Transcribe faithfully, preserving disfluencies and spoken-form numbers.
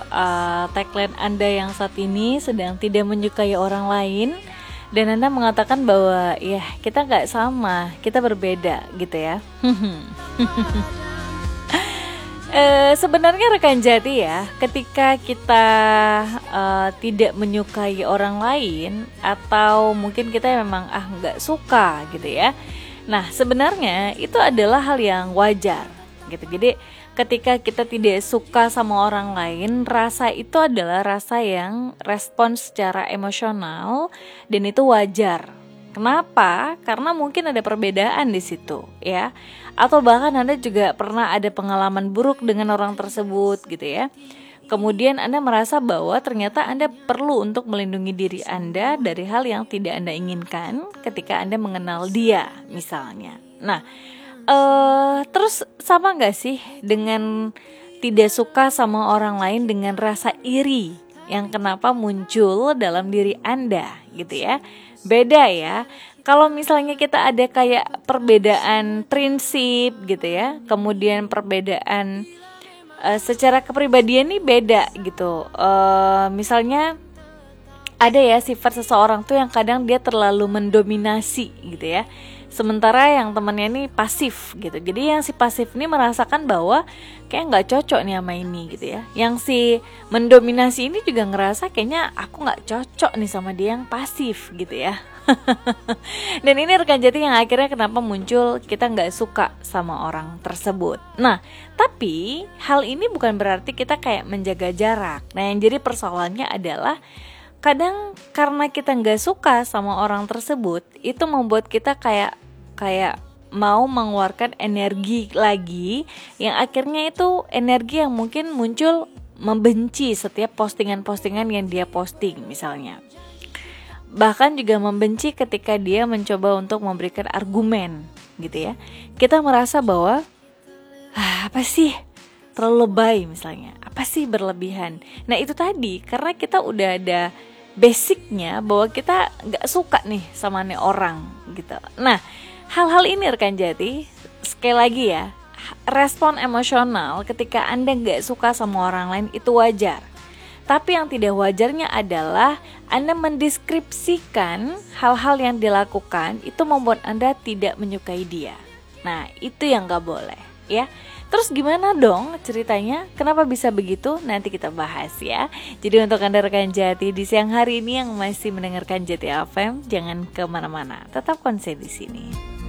uh, tagline Anda yang saat ini sedang tidak menyukai orang lain, dan Anda mengatakan bahwa ya kita nggak sama, kita berbeda gitu ya. E, sebenarnya rekan jati ya, ketika kita uh, tidak menyukai orang lain atau mungkin kita memang ah nggak suka gitu ya. Nah sebenarnya itu adalah hal yang wajar gitu. Jadi ketika kita tidak suka sama orang lain, rasa itu adalah rasa yang respons secara emosional dan itu wajar. Kenapa? Karena mungkin ada perbedaan di situ, ya. Atau bahkan Anda juga pernah ada pengalaman buruk dengan orang tersebut, gitu ya. Kemudian Anda merasa bahwa ternyata Anda perlu untuk melindungi diri Anda dari hal yang tidak Anda inginkan ketika Anda mengenal dia, misalnya. Nah, uh, terus sama nggak sih dengan tidak suka sama orang lain dengan rasa iri yang kenapa muncul dalam diri Anda, gitu ya? Beda ya. Kalau misalnya kita ada kayak perbedaan prinsip gitu ya, kemudian perbedaan uh, secara kepribadian nih beda gitu. Uh, misalnya ada ya sifat seseorang tuh yang kadang dia terlalu mendominasi gitu ya. Sementara yang temannya ini pasif gitu. Jadi yang si pasif ini merasakan bahwa kayak nggak cocok nih sama ini gitu ya. Yang si mendominasi ini juga ngerasa kayaknya aku nggak cocok nih sama dia yang pasif gitu ya. Dan ini rekan jati yang akhirnya kenapa muncul kita nggak suka sama orang tersebut. Nah, tapi hal ini bukan berarti kita kayak menjaga jarak. Nah, yang jadi persoalannya adalah kadang karena kita nggak suka sama orang tersebut, itu membuat kita kayak kayak mau mengeluarkan energi lagi, yang akhirnya itu energi yang mungkin muncul membenci setiap postingan-postingan yang dia posting misalnya. Bahkan juga membenci ketika dia mencoba untuk memberikan argumen gitu ya. Kita merasa bahwa ah, apa sih terlalu lebay misalnya, apa sih berlebihan. Nah itu tadi karena kita udah ada basicnya bahwa kita nggak suka nih sama nih orang gitu. Nah hal-hal ini rekan jati, sekali lagi ya, respon emosional ketika Anda nggak suka sama orang lain itu wajar. Tapi yang tidak wajarnya adalah Anda mendeskripsikan hal-hal yang dilakukan itu membuat Anda tidak menyukai dia. Nah itu yang gak boleh ya. Terus gimana dong ceritanya? Kenapa bisa begitu? Nanti kita bahas ya. Jadi untuk Anda rekan Jati di siang hari ini yang masih mendengarkan Jati F M, jangan kemana-mana, tetap konsen di sini.